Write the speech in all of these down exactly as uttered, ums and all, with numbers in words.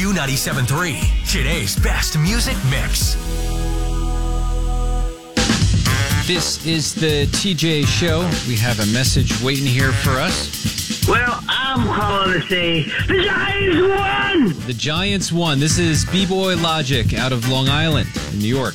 Q ninety-seven point three, today's best music mix. This is the T J Show. We have a message waiting here for us. Well, I'm calling to say the Giants won! The Giants won. This is B-Boy Logic out of Long Island, in New York.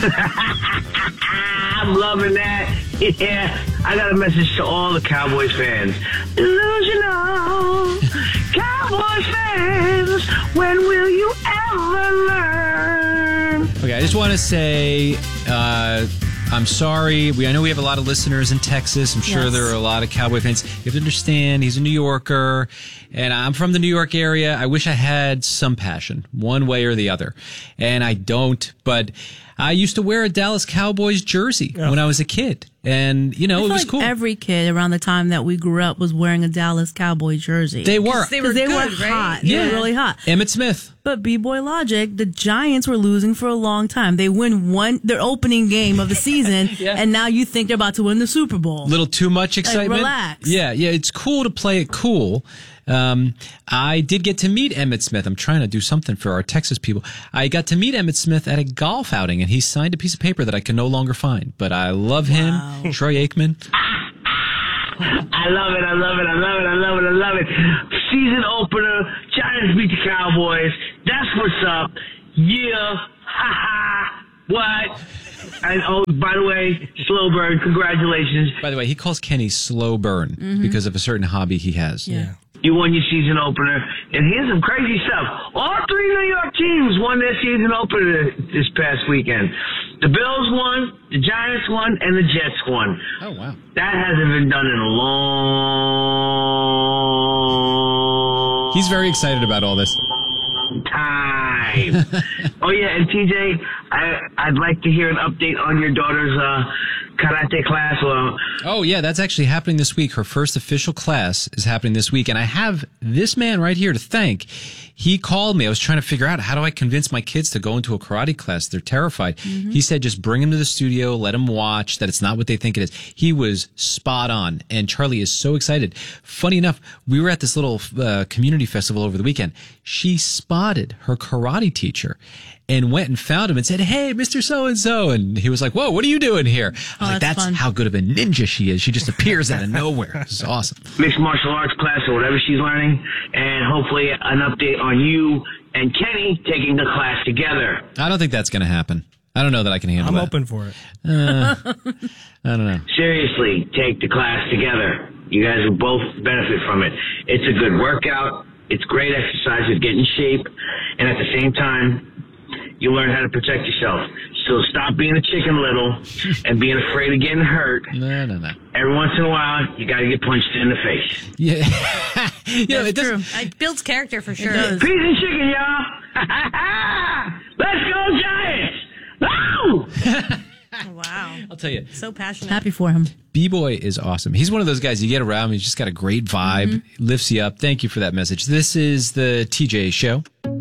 I'm loving that. Yeah, I got a message to all the Cowboys fans. Delusional Cowboys fans, when will you ever learn? Okay, I just want to say... Uh, I'm sorry. We I know we have a lot of listeners in Texas. I'm sure Yes. there are a lot of Cowboy fans. You have to understand, he's a New Yorker, and I'm from the New York area. I wish I had some passion, one way or the other. And I don't, but I used to wear a Dallas Cowboys jersey Yeah. when I was a kid. And, you know, I it feel was like cool. every kid around the time that we grew up was wearing a Dallas Cowboy jersey. They were. They were they good, were right? hot. They Yeah. were really hot. Emmett Smith. But B-Boy Logic, the Giants were losing for a long time. They win one their opening game of the season, Yeah. and now you think they're about to win the Super Bowl. Little too much excitement. relax. Yeah, yeah, it's cool to play it cool. Um, I did get to meet Emmett Smith. I'm trying to do something for our Texas people. I got to meet Emmett Smith at a golf outing, and he signed a piece of paper that I can no longer find. But I love him. Troy Aikman. I love it, I love it, I love it, I love it, I love it. Season opener, Giants beat the Cowboys. That's what's up. Yeah, ha ha. What? And oh, by the way, slow burn, congratulations. By the way, he calls Kenny Slow Burn because of a certain hobby he has. Yeah. You won your season opener, and here's some crazy stuff. All three New York teams won their season opener this past weekend. The Bills won, the Giants won, and the Jets won. Oh, wow. That hasn't been done in a long He's very excited about all this. time. Oh, yeah, and T J, I, I'd like to hear an update on your daughter's uh, karate class. Well, Oh, yeah, that's actually happening this week. Her first official class is happening this week. And I have this man right here to thank. He called me. I was trying to figure out, how do I convince my kids to go into a karate class? They're terrified. He said, just bring them to the studio, let them watch, that it's not what they think it is. He was spot on. And Charlie is so excited. Funny enough, we were at this little uh, community festival over the weekend. She spotted her karate teacher and went and found him and said, "Hey, Mister So-and-so." And he was like, "Whoa, what are you doing here?" I was Oh, like, that's that's fun. how good of a ninja she is. She just appears out of nowhere. This is awesome. mixed martial arts class or whatever she's learning, and hopefully an update on you and Kenny taking the class together. I don't think that's going to happen. I don't know that I can handle I'm that. open for it. I don't know. Seriously, take the class together. You guys will both benefit from it. It's a good workout. It's great exercise to get in shape. And at the same time, you learn how to protect yourself. So stop being a chicken little and being afraid of getting hurt. No, no, no. Every once in a while, you got to get punched in the face. Yeah. you know, it That's doesn't. true. It builds character for sure. does. Peas and chicken, y'all. Let's go, Giants. Woo! Wow. I'll tell you, So passionate. Happy for him. B-Boy is awesome. He's one of those guys you get around, he's just got a great vibe, lifts you up. Thank you for that message. This is the T J Show.